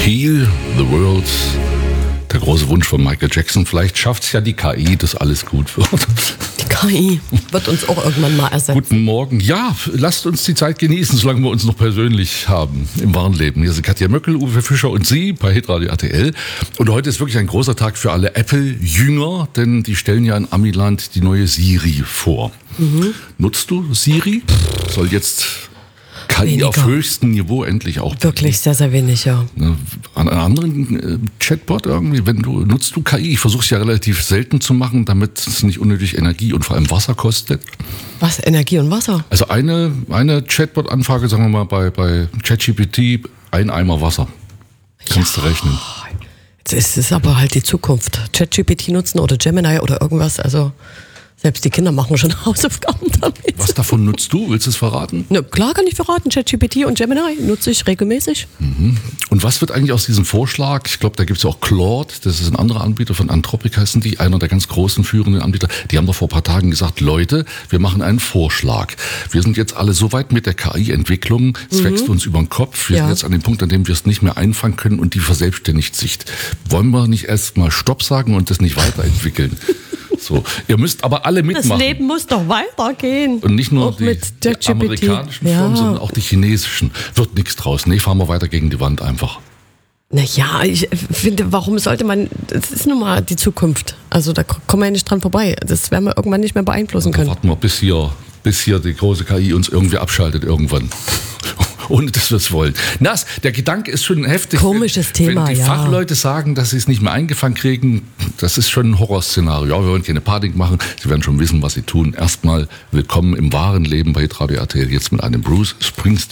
Heal the World. Der große Wunsch von Michael Jackson. Vielleicht schafft es ja die KI, dass alles gut wird. Die KI wird uns auch irgendwann mal ersetzen. Guten Morgen. Ja, lasst uns die Zeit genießen, solange wir uns noch persönlich haben im wahren Leben. Hier sind Katja Möckel, Uwe Fischer und Sie bei Hitradio RTL. Und heute ist wirklich ein großer Tag für alle Apple-Jünger, denn die stellen ja in Amiland die neue Siri vor. Nutzt du Siri? Soll jetzt KI weniger. Auf höchstem Niveau endlich auch. Wirklich sehr, sehr wenig, ja. An einem anderen Chatbot irgendwie, nutzt du KI? Ich versuche es ja relativ selten zu machen, damit es nicht unnötig Energie und vor allem Wasser kostet. Was? Energie und Wasser? Also eine Chatbot-Anfrage, sagen wir mal, bei ChatGPT, ein Eimer Wasser. Kannst du rechnen. Jetzt ist es aber halt die Zukunft. ChatGPT nutzen oder Gemini oder irgendwas, also selbst die Kinder machen schon Hausaufgaben damit. Was davon nutzt du? Willst du es verraten? Na, klar kann ich verraten. ChatGPT und Gemini nutze ich regelmäßig. Und was wird eigentlich aus diesem Vorschlag? Ich glaube, da gibt es ja auch Claude, das ist ein anderer Anbieter von Anthropic, heißen die, einer der ganz großen führenden Anbieter. Die haben doch vor ein paar Tagen gesagt, Leute, wir machen einen Vorschlag. Wir sind jetzt alle so weit mit der KI-Entwicklung, es wächst uns über den Kopf. Wir sind jetzt an dem Punkt, an dem wir es nicht mehr einfangen können und die verselbstständigt sich. Wollen wir nicht erst mal Stopp sagen und das nicht weiterentwickeln? So, ihr müsst aber alle mitmachen. Das Leben muss doch weitergehen. Und nicht nur auch die amerikanischen Firmen, sondern auch die chinesischen. Wird nichts draus. Nee, fahren wir weiter gegen die Wand einfach. Naja, ich finde, warum sollte man, das ist nun mal die Zukunft. Also da kommen wir ja nicht dran vorbei. Das werden wir irgendwann nicht mehr beeinflussen können. Warten wir, bis hier die große KI uns irgendwie abschaltet irgendwann. Ohne dass wir es wollen. Der Gedanke ist schon heftig. Komisches Thema, wenn die Fachleute sagen, dass sie es nicht mehr eingefangen kriegen, das ist schon ein Horrorszenario. Ja, wir wollen keine Panik machen. Sie werden schon wissen, was sie tun. Erstmal willkommen im wahren Leben bei Hitradio RTL. Jetzt mit einem Bruce Springsteen.